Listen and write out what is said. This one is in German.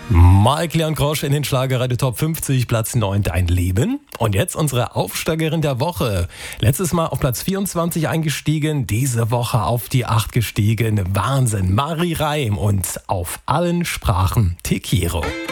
Mike Leon Grosch in den Schlagerradio Top 50, Platz 9, Dein Leben. Und jetzt unsere Aufsteigerin der Woche. Letztes Mal auf Platz 24 eingestiegen, diese Woche auf die 8 gestiegen. Wahnsinn, Marie Reim und auf allen Sprachen Te Quiero.